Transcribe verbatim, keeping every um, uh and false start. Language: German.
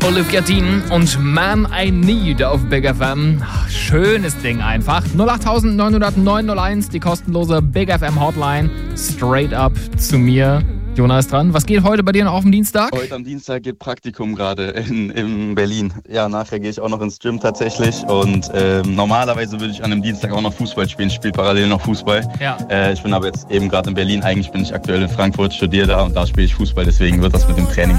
Olivia Dean und Man I Need auf Big F M. Schönes Ding einfach. null acht neun null neun null eins, die kostenlose Big F M Hotline. Straight up zu mir. Jona ist dran. Was geht heute bei dir noch auf dem Dienstag? Heute am Dienstag geht Praktikum gerade in, in Berlin. Ja, nachher gehe ich auch noch ins Gym tatsächlich. Und ähm, normalerweise würde ich an einem Dienstag auch noch Fußball spielen. Ich spiele parallel noch Fußball. Ja. Äh, ich bin aber jetzt eben gerade in Berlin. Eigentlich bin ich aktuell in Frankfurt, studiere da und da spiele ich Fußball. Deswegen wird das mit dem Training